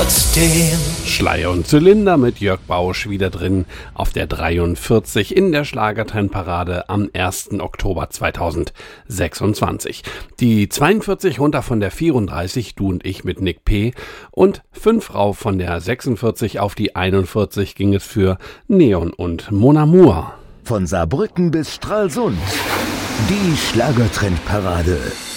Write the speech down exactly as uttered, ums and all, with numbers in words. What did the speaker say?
trotzdem. Schleier und Zylinder mit Jörg Bausch wieder drin auf der dreiundvierzig in der Schlagertrendparade am ersten Oktober zweitausendsechsundzwanzig. Die zweiundvierzig runter von der vierunddreißig, du und ich mit Nick P. Und fünf rauf von der sechsundvierzig auf die einundvierzig ging es für Neon und Mon Amour. Von Saarbrücken bis Stralsund. Die Schlagertrendparade.